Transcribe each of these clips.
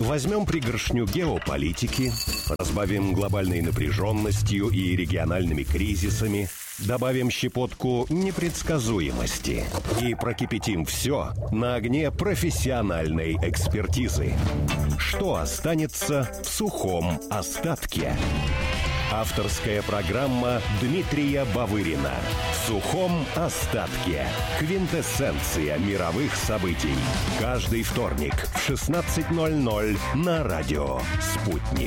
Возьмем пригоршню геополитики, разбавим глобальной напряженностью и региональными кризисами, добавим щепотку непредсказуемости и прокипятим все на огне профессиональной экспертизы. Что останется в сухом остатке? Авторская программа Дмитрия Бавырина «В сухом остатке». Квинтэссенция мировых событий. Каждый вторник в 16:00 на радио «Спутник».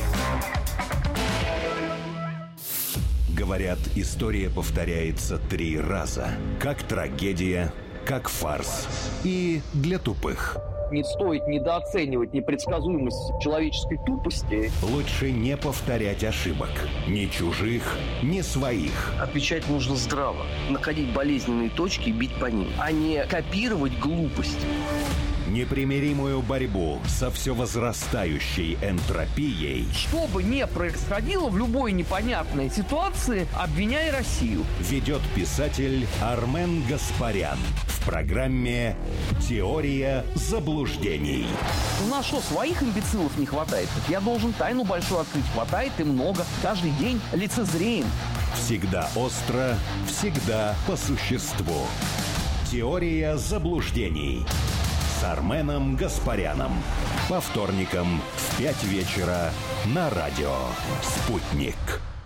Говорят, история повторяется 3 раза. Как трагедия, как фарс и для тупых. Не стоит недооценивать непредсказуемость человеческой тупости. Лучше не повторять ошибок. Ни чужих, ни своих. Отвечать нужно здраво. Находить болезненные точки и бить по ним, а не копировать глупости. Непримиримую борьбу со все возрастающей энтропией. Что бы ни происходило в любой непонятной ситуации, обвиняй Россию. Ведет писатель Армен Гаспарян в программе «Теория заблуждений». У нас что, своих имбецилов не хватает? Я должен тайну большую открыть. Хватает и много. Каждый день лицезреем. Всегда остро, всегда по существу. «Теория заблуждений» с Арменом Гаспаряном. По вторникам в 5 вечера на радио «Спутник».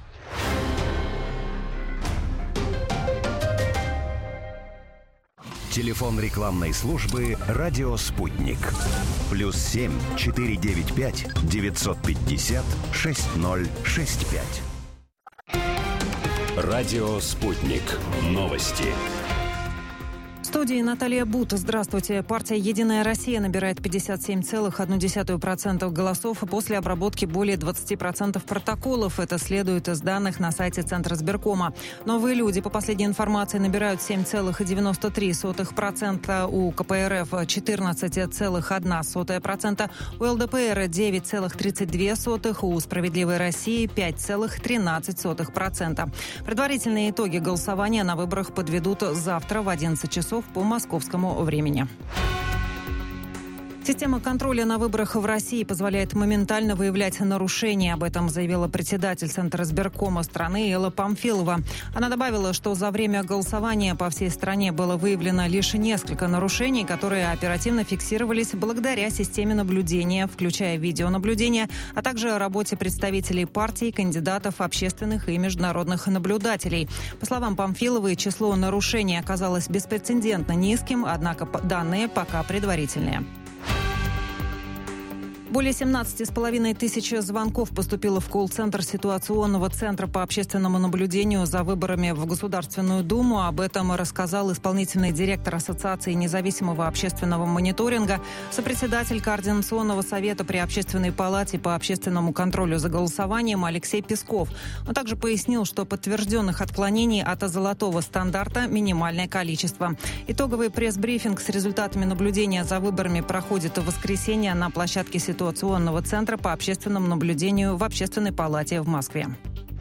Телефон рекламной службы «Радио Спутник». +7 495 950 6065. Радио «Спутник». Новости. В студии Наталья Бут. Здравствуйте. Партия «Единая Россия» набирает 57,1% голосов после обработки более 20% протоколов. Это следует из данных на сайте Центра избиркома. Новые люди, по последней информации, набирают 7,93%, у КПРФ 14,1%, у ЛДПР 9,32%, у «Справедливой России» 5,13%. Предварительные итоги голосования на выборах подведут завтра в 11 часов по московскому времени. Система контроля на выборах в России позволяет моментально выявлять нарушения. Об этом заявила председатель Центра избиркома страны Элла Памфилова. Она добавила, что за время голосования по всей стране было выявлено лишь несколько нарушений, которые оперативно фиксировались благодаря системе наблюдения, включая видеонаблюдение, а также работе представителей партий, кандидатов, общественных и международных наблюдателей. По словам Памфиловой, число нарушений оказалось беспрецедентно низким, однако данные пока предварительные. Более 17,5 тысяч звонков поступило в колл-центр ситуационного центра по общественному наблюдению за выборами в Государственную Думу. Об этом рассказал исполнительный директор Ассоциации независимого общественного мониторинга, сопредседатель Координационного совета при Общественной палате по общественному контролю за голосованием Алексей Песков. Он также пояснил, что подтвержденных отклонений от золотого стандарта минимальное количество. Итоговый пресс-брифинг с результатами наблюдения за выборами проходит в воскресенье на площадке ситуационного центра по общественному наблюдению в Общественной палате в Москве.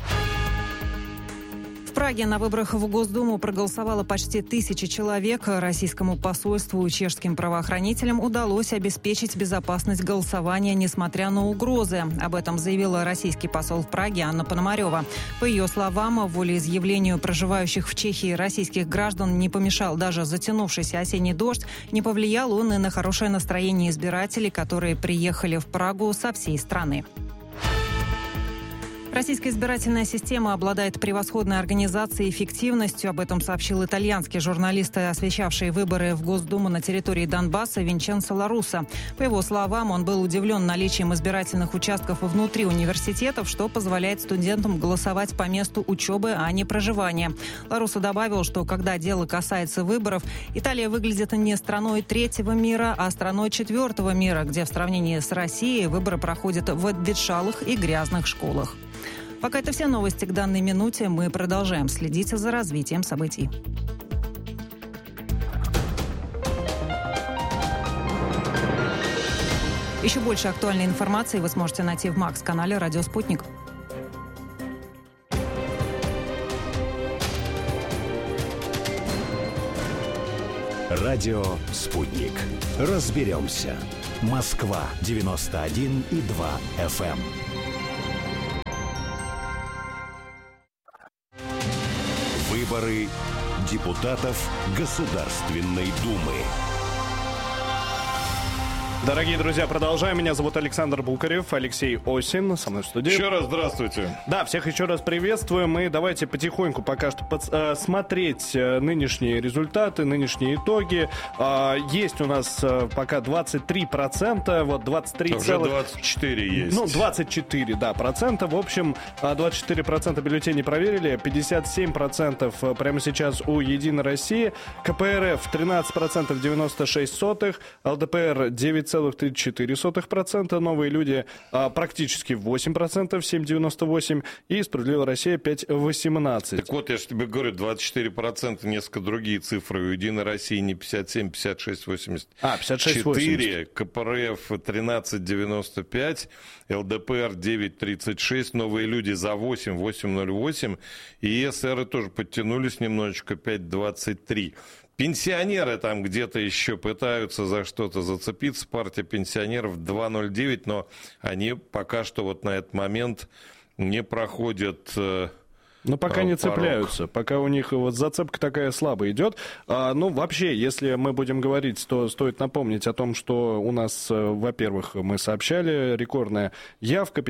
В Праге на выборах в Госдуму проголосовало почти 1000 человек. Российскому посольству и чешским правоохранителям удалось обеспечить безопасность голосования, несмотря на угрозы. Об этом заявила российский посол в Праге Анна Пономарева. По ее словам, волеизъявлению проживающих в Чехии российских граждан не помешал даже затянувшийся осенний дождь. Не повлиял он и на хорошее настроение избирателей, которые приехали в Прагу со всей страны. Российская избирательная система обладает превосходной организацией и эффективностью. Об этом сообщил итальянский журналист, освещавший выборы в Госдуму на территории Донбасса Винченцо Ла Руссо. По его словам, он был удивлен наличием избирательных участков внутри университетов, что позволяет студентам голосовать по месту учебы, а не проживания. Ла Руссо добавил, что когда дело касается выборов, Италия выглядит не страной третьего мира, а страной четвертого мира, где в сравнении с Россией выборы проходят в обветшалых и грязных школах. Пока это все новости к данной минуте. Мы продолжаем следить за развитием событий. Еще больше актуальной информации вы сможете найти в Макс-канале «Радио Спутник». Радио «Спутник». Разберемся. Москва, 91,2 FM. Выборы депутатов Государственной Думы. Дорогие друзья, продолжаем. Меня зовут Александр Булкарев, Алексей Осин, со мной в студии. Еще раз здравствуйте. Да, всех еще раз приветствуем. И давайте потихоньку пока что смотреть нынешние результаты, нынешние итоги. Есть у нас пока 23%, вот 23 уже 24 есть. Ну, 24, да, процента. В общем, 24% бюллетеней проверили, 57% прямо сейчас у «Единой России», КПРФ 13%, 96 сотых, ЛДПР 9,34%, «Новые люди» практически 8%, 7,98%, и «Справедливая Россия» 5,18%. Так вот, я же тебе говорю, 24%, несколько другие цифры. У «Единой России» не 57, 56, 80. 56,80. КПРФ 13,95, ЛДПР 9,36, «Новые люди» за 8, 8,08, и эсеры тоже подтянулись немножечко, 5,23. Пенсионеры там где-то еще пытаются за что-то зацепиться. Партия пенсионеров 2,09, но они пока что вот на этот момент не проходят... Но пока не цепляются, пока у них вот зацепка такая слабо идет. Ну, вообще, если мы будем говорить, то стоит напомнить о том, что у нас, во-первых, мы сообщали, рекордная явка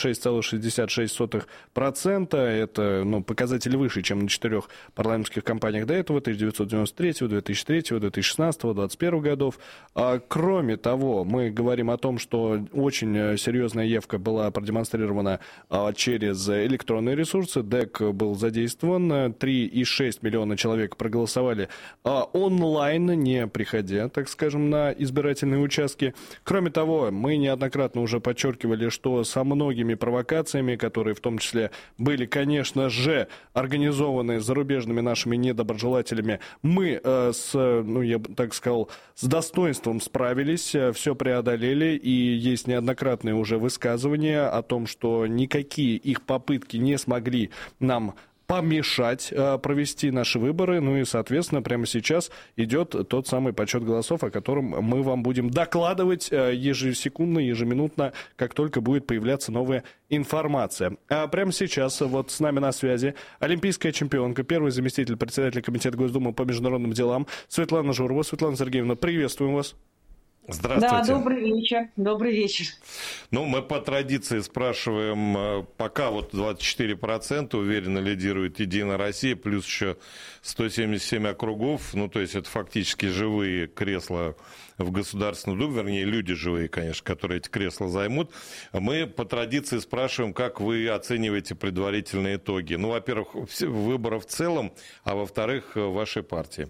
56,66%. Это, ну, показатель выше, чем на 4 парламентских кампаниях до этого, 1993, 2003, 2016, 2021 годов. Кроме того, мы говорим о том, что очень серьезная явка была продемонстрирована через электронные ресурсы. ДЭК был задействован, 3,6 миллиона человек проголосовали онлайн, не приходя, так скажем, на избирательные участки. Кроме того, мы неоднократно уже подчеркивали, что со многими провокациями, которые в том числе были, конечно же, организованы зарубежными нашими недоброжелателями, мы я бы так сказал, с достоинством справились, все преодолели, и есть неоднократные уже высказывания о том, что никакие их попытки не смогли нам помешать провести наши выборы. Ну и, соответственно, прямо сейчас идет тот самый подсчет голосов, о котором мы вам будем докладывать ежесекундно, ежеминутно, как только будет появляться новая информация. А прямо сейчас вот с нами на связи олимпийская чемпионка, первый заместитель председателя Комитета Госдумы по международным делам Светлана Журова. Светлана Сергеевна, приветствуем вас. Здравствуйте. Да, добрый вечер. Добрый вечер. Ну, мы по традиции спрашиваем, пока вот 24% уверенно лидирует «Единая Россия», плюс еще 177 округов, ну, то есть это фактически живые кресла в Государственную Думу, вернее, люди живые, конечно, которые эти кресла займут. Мы по традиции спрашиваем, как вы оцениваете предварительные итоги. Ну, во-первых, выборов в целом, а во-вторых, вашей партии.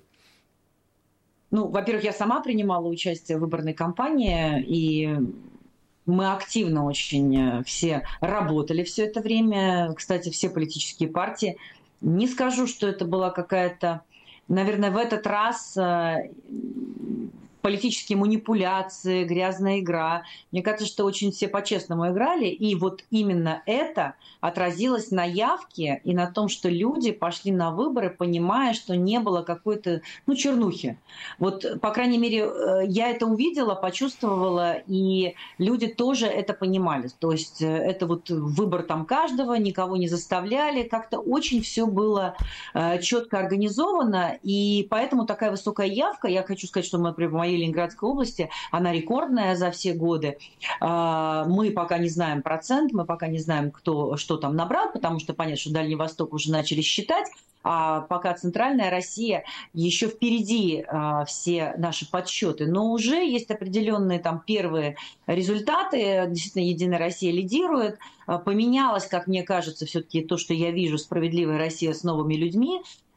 Ну, во-первых, я сама принимала участие в выборной кампании, и мы активно очень все работали все это время. Кстати, все политические партии. Не скажу, что это была какая-то, наверное, в этот раз политические манипуляции, грязная игра. Мне кажется, что очень все по-честному играли, и вот именно это отразилось на явке и на том, что люди пошли на выборы, понимая, что не было какой-то, чернухи. Вот, по крайней мере, я это увидела, почувствовала, и люди тоже это понимали. То есть это вот выбор там каждого, никого не заставляли, как-то очень все было четко организовано, и поэтому такая высокая явка. Я хочу сказать, что мы при моей Ленинградской области, она рекордная за все годы. Мы пока не знаем процент, мы пока не знаем, кто что там набрал, потому что понятно, что Дальний Восток уже начали считать, а пока Центральная Россия еще впереди все наши подсчеты. Но уже есть определенные там первые результаты. Действительно, Единая Россия лидирует. Поменялось, как мне кажется, все-таки то, что я вижу, Справедливая Россия с новыми людьми,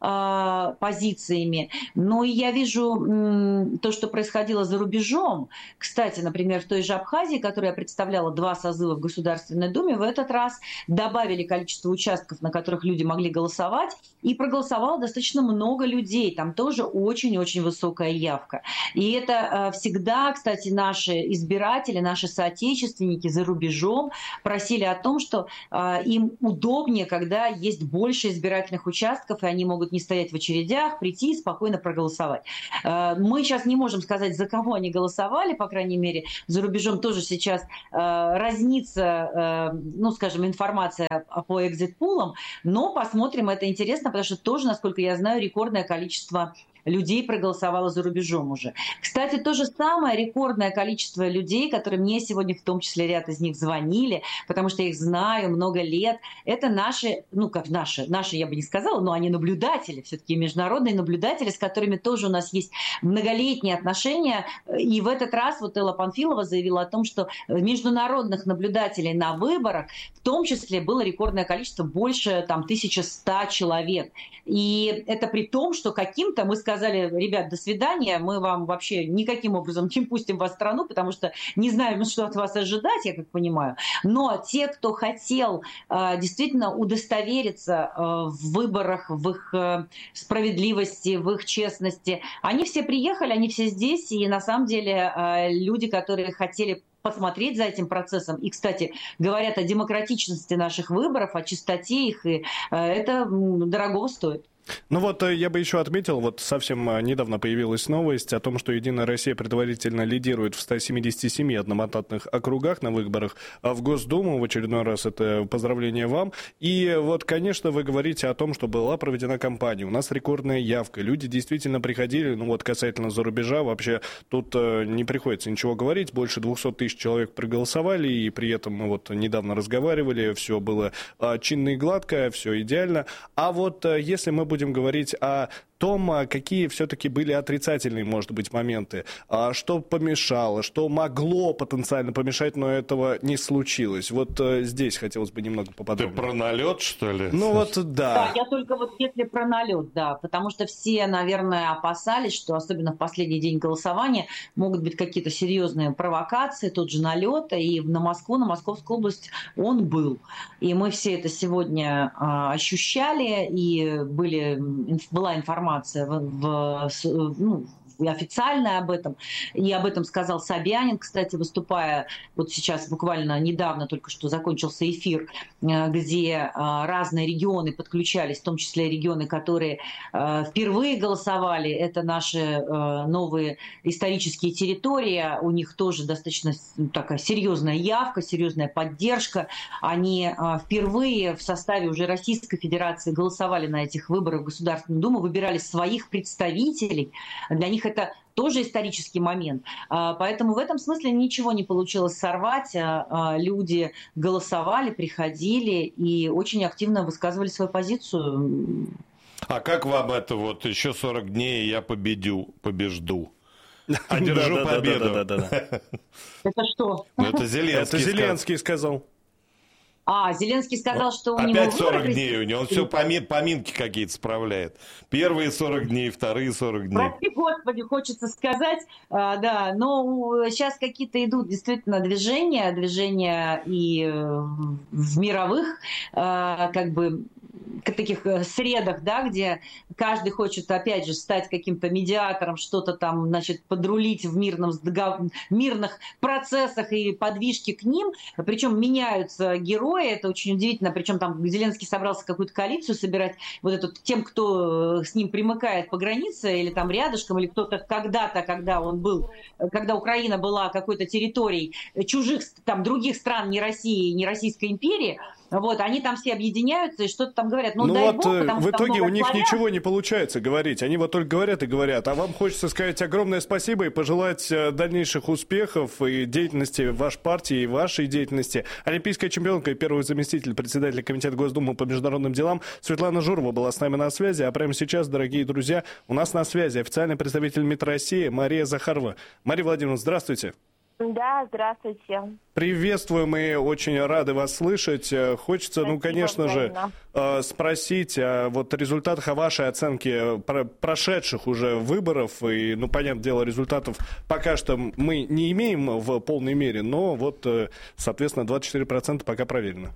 позициями. Но и я вижу то, что происходило за рубежом. Кстати, например, в той же Абхазии, которую я представляла 2 созыва в Государственной Думе, в этот раз добавили количество участков, на которых люди могли голосовать, и проголосовало достаточно много людей. Там тоже очень-очень высокая явка. И это всегда, кстати, наши избиратели, наши соотечественники за рубежом просили о том, что им удобнее, когда есть больше избирательных участков, и они могут не стоять в очередях, прийти и спокойно проголосовать. Мы сейчас не можем сказать, за кого они голосовали, по крайней мере, за рубежом тоже сейчас разнится, ну, скажем, информация по экзит-пулам, но посмотрим, это интересно, потому что тоже, насколько я знаю, рекордное количество людей проголосовало за рубежом уже. Кстати, то же самое рекордное количество людей, которые мне сегодня, в том числе ряд из них, звонили, потому что я их знаю много лет, это наши, ну как наши я бы не сказала, но они наблюдатели, все-таки международные наблюдатели, с которыми тоже у нас есть многолетние отношения. И в этот раз вот Элла Панфилова заявила о том, что международных наблюдателей на выборах в том числе было рекордное количество, больше там 1100 человек. И это при том, что каким-то мы сказали, ребят, до свидания, мы вам вообще никаким образом не пустим вас в страну, потому что не знаем, что от вас ожидать, я как понимаю. Но те, кто хотел действительно удостовериться в выборах, в их справедливости, в их честности, они все приехали, они все здесь, и на самом деле люди, которые хотели посмотреть за этим процессом. И, кстати, говорят о демократичности наших выборов, о чистоте их, и это дорогого стоит. Ну вот я бы еще отметил, вот совсем недавно появилась новость о том, что «Единая Россия» предварительно лидирует в 177 одномандатных округах на выборах в Госдуму. В очередной раз это поздравление вам. И вот, конечно, вы говорите о том, что была проведена кампания. У нас рекордная явка. Люди действительно приходили, ну вот касательно зарубежа, вообще тут не приходится ничего говорить. Больше 200 тысяч человек проголосовали, и при этом мы вот недавно разговаривали, все было чинно и гладко, все идеально. А вот если мы будем говорить о том, какие все-таки были отрицательные, может быть, моменты, что помешало, что могло потенциально помешать, но этого не случилось. Вот здесь хотелось бы немного поподробнее. Ты про налет, что ли? Ну вот, да. Да, я только вот если про налет, да, потому что все, наверное, опасались, что особенно в последний день голосования могут быть какие-то серьезные провокации, тот же налет, и на Москву, на Московскую область он был. И мы все это сегодня ощущали, и была информация официальная об этом. И об этом сказал Собянин, кстати, выступая вот сейчас буквально недавно только что закончился эфир, где разные регионы подключались, в том числе регионы, которые впервые голосовали. Это наши новые исторические территории. У них тоже достаточно такая серьезная явка, серьезная поддержка. Они впервые в составе уже Российской Федерации голосовали на этих выборах в Государственную Думу, выбирали своих представителей. Для них это тоже исторический момент. Поэтому в этом смысле ничего не получилось сорвать. Люди голосовали, приходили и очень активно высказывали свою позицию. А как вам это вот еще 40 дней, и я побежду? Одержу победу. Это что? Это Зеленский. Это Зеленский сказал. Зеленский сказал, что у него... Опять 40 дней у него, он все поминки какие-то справляет. Первые 40 дней, вторые 40 дней. Прости господи, хочется сказать, да, но сейчас какие-то идут действительно движения и в мировых, как бы, таких средах, да, где каждый хочет, опять же, стать каким-то медиатором, что-то там, значит, подрулить в мирных процессах и подвижки к ним. Причем меняются герои, это очень удивительно. Причем там Зеленский собрался какую-то коалицию собирать, вот эту, тем, кто с ним примыкает по границе или там рядышком, или кто-то когда-то, когда Украина была какой-то территорией чужих, там, других стран, не России, не Российской империи, вот, они там все объединяются и что-то там говорят. Ну дай вот, бог, в итоге у них ничего не получается говорить. Они вот только говорят и говорят. А вам хочется сказать огромное спасибо и пожелать дальнейших успехов и деятельности вашей партии, и вашей деятельности. Олимпийская чемпионка и первый заместитель председателя Комитета Госдумы по международным делам Светлана Журова была с нами на связи. А прямо сейчас, дорогие друзья, у нас на связи официальный представитель МИД России Мария Захарова. Мария Владимировна, здравствуйте. Да, здравствуйте. Приветствуем и очень рады вас слышать. Хочется, Спасибо, конечно же, спросить о вот результатах, о вашей оценке прошедших уже выборов. И, ну, понятное дело, результатов пока что мы не имеем в полной мере, но вот, соответственно, 24% пока проверено.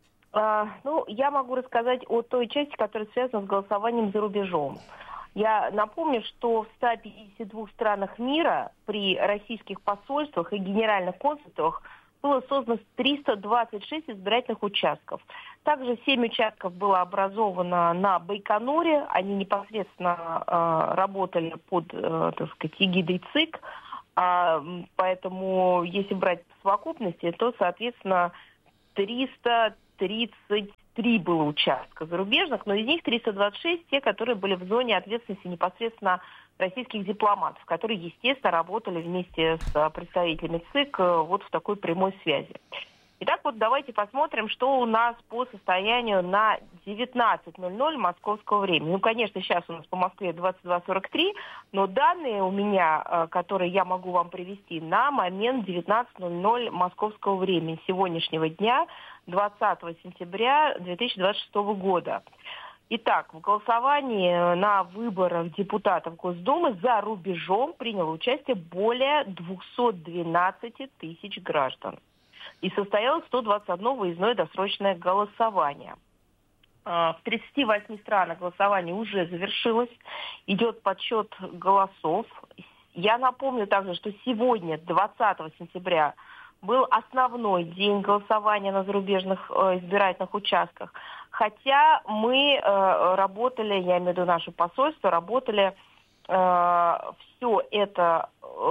Я могу рассказать о той части, которая связана с голосованием за рубежом. Я напомню, что в 152 странах мира при российских посольствах и генеральных консульствах было создано 326 избирательных участков. Также 7 участков было образовано на Байконуре. Они непосредственно работали под, так сказать, эгидой ЦИК. Поэтому, если брать по совокупности, то, соответственно, 333 было участка зарубежных, но из них 326 те, которые были в зоне ответственности непосредственно российских дипломатов, которые, естественно, работали вместе с представителями ЦИК вот в такой прямой связи. Итак, вот давайте посмотрим, что у нас по состоянию на 19:00 московского времени. Ну, конечно, сейчас у нас по Москве 22:43, но данные у меня, которые я могу вам привести, на момент 19:00 московского времени сегодняшнего дня, 20 сентября 2026 года. Итак, в голосовании на выборах депутатов Госдумы за рубежом приняло участие более 212 тысяч граждан. И состоялось 121 выездное досрочное голосование. В 38 странах голосование уже завершилось. Идет подсчет голосов. Я напомню также, что сегодня, 20 сентября, был основной день голосования на зарубежных избирательных участках. Хотя мы работали, я имею в виду наше посольство, работали все это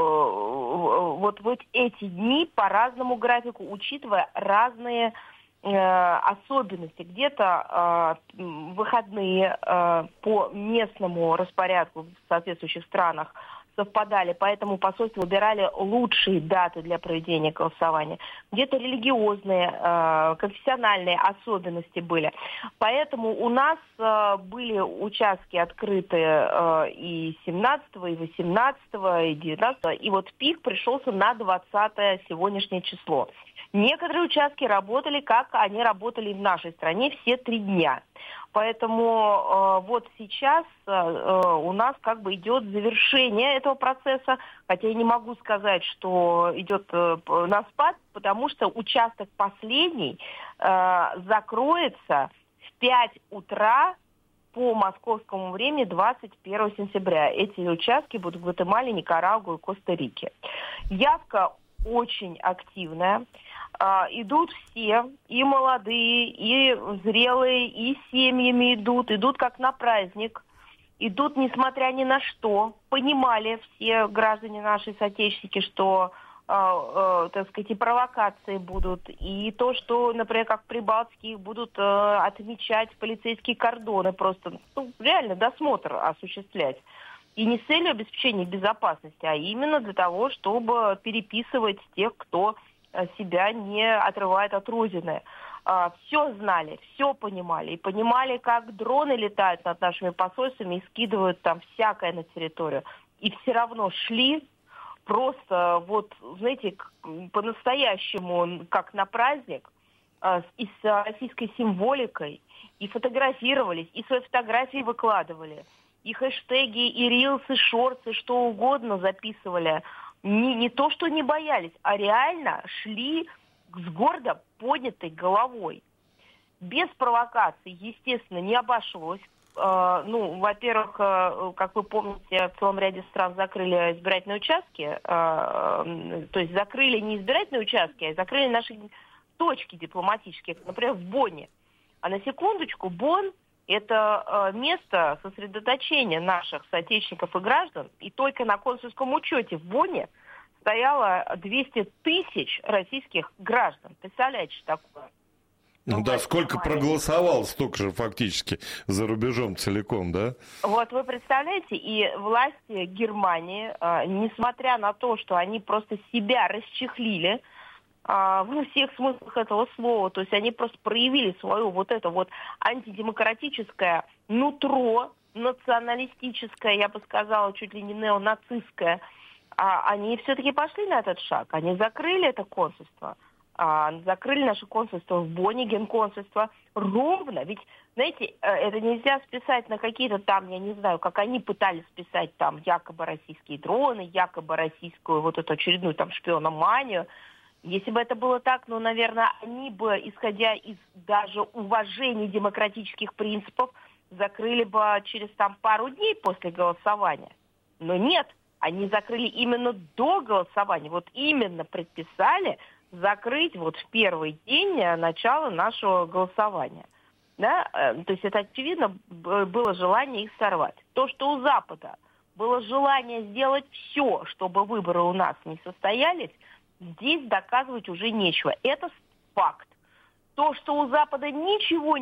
вот в эти дни по разному графику, учитывая разные особенности. Где-то выходные по местному распорядку в соответствующих странах совпадали, поэтому посольства выбирали лучшие даты для проведения голосования. Где-то религиозные, конфессиональные особенности были. Поэтому у нас были участки открыты и 17, и 18, и 19, и вот пик пришелся на 20 сегодняшнее число. Некоторые участки работали, как они работали в нашей стране, все 3 дня. Поэтому вот сейчас у нас как бы идет завершение этого процесса, хотя я не могу сказать, что идет на спад, потому что участок последний закроется в 5 утра по московскому времени 21 сентября. Эти участки будут в Гватемале, Никарагуа и Коста-Рике. Явка очень активная. Идут все, и молодые, и зрелые, и семьями идут как на праздник, идут несмотря ни на что. Понимали все граждане наши соотечественники, что, так сказать, и провокации будут, и то, что, например, как в Прибалтике, будут отмечать полицейские кордоны, просто реально досмотр осуществлять. И не с целью обеспечения безопасности, а именно для того, чтобы переписывать тех, кто себя не отрывает от родины. Все знали, все понимали. И понимали, как дроны летают над нашими посольствами и скидывают там всякое на территорию. И все равно шли просто, вот, знаете, по-настоящему, как на праздник, и с российской символикой, и фотографировались, и свои фотографии выкладывали. И хэштеги, и рилсы, шорты, что угодно записывали. Не то, что не боялись, а реально шли с гордо поднятой головой. Без провокаций, естественно, не обошлось. Во-первых, как вы помните, в целом ряде стран закрыли избирательные участки. То есть закрыли не избирательные участки, а закрыли наши точки дипломатические, например, в Бонне. А на секундочку, Бонн — это место сосредоточения наших соотечественников и граждан. И только на консульском учете в Бонне стояло 200 тысяч российских граждан. Представляете, что такое? Ну да, сколько проголосовало, столько же фактически за рубежом целиком, да? Вот вы представляете, и власти Германии, несмотря на то, что они просто себя расчехлили, во всех смыслах этого слова, то есть они просто проявили свое вот это вот антидемократическое нутро, националистическое, я бы сказала, чуть ли не неонацистское, они все-таки пошли на этот шаг, они закрыли это консульство, закрыли наше консульство в Бонне, генконсульство, ровно, ведь, знаете, это нельзя списать на какие-то там, я не знаю, как они пытались списать там якобы российские дроны, якобы российскую вот эту очередную там шпиономанию. Если бы это было так, ну, наверное, они бы, исходя из даже уважения демократических принципов, закрыли бы через там пару дней после голосования. Но нет, Они закрыли именно до голосования, вот именно предписали закрыть вот в первый день начала нашего голосования. Да? То есть это, очевидно, было желание их сорвать. То, что у Запада было желание сделать все, чтобы выборы у нас не состоялись, здесь доказывать уже нечего. Это факт. То, что у Запада ничего